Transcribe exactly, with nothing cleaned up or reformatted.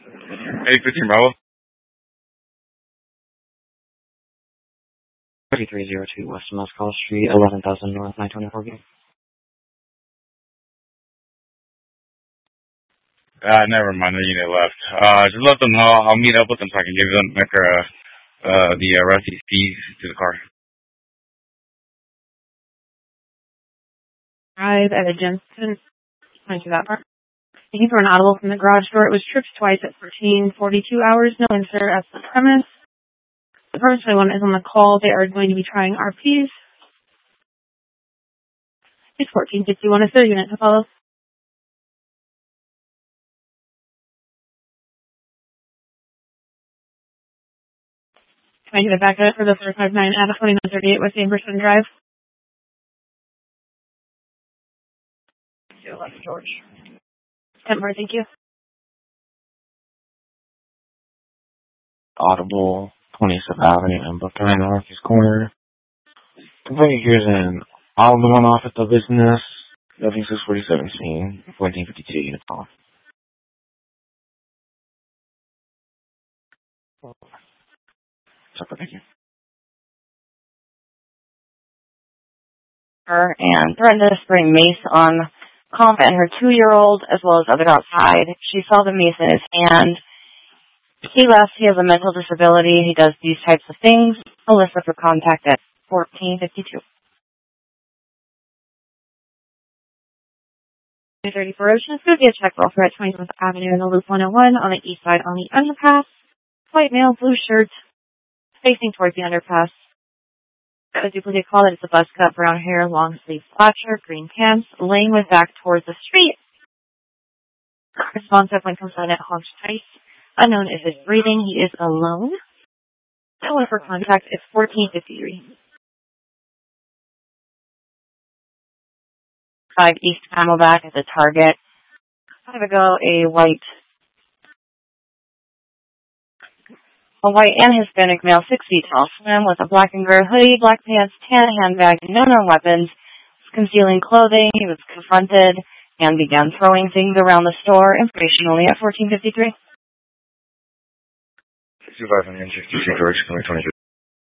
eight fifteen Bravo. thirty-three oh two West Mescal Street, eleven thousand North, nine twenty-four B. Uh, never mind, the unit left. Uh, just let them know. I'll meet up with them so I can give them like, uh, uh, the uh, rest of these keys to the car. Drive at a Jensen. Point to that part. Thank you for an audible from the garage door. It was tripped twice at fourteen forty-two hours. No answer at the premise. The person one is on the call. They are going to be trying R Ps. It's fourteen fifty-one. Is there a unit to follow? Can I get it back up for the four five nine out of twenty-nine thirty-eight West Amberson Drive? zero eleven George. Temper, thank you. Audible, twenty-seventh Avenue and Buckeye Northeast Corner. Complaint here's an audible one off at the business. W six forty seventeen, fourteen fifty-two unit call. Temper, thank you. Her and threatened to spray mace on Comp and her two-year-old, as well as others outside. She saw the mace in his hand. He left. He has a mental disability. He does these types of things. Alyssa for contact at fourteen fifty-two. thirty-four Ocean. It's going to be a check roll for at twenty-seventh Avenue in the Loop one oh one on the east side on the underpass. White male, blue shirt, facing towards the underpass. A duplicate call that it's a buzz cut, brown hair, long sleeve flat shirt, green pants, laying with back towards the street. Responsive when comes on at honks twice. Unknown if it's breathing. He is alone. Someone for contact is fourteen fifty-three. Five East Camelback at the Target. Five ago, a white, a white and Hispanic male, six feet tall, swim with a black and gray hoodie, black pants, tan handbag, no known weapons, concealing clothing. He was confronted and began throwing things around the store. Information only at fourteen fifty-three. two five one six two George, twenty twenty-three.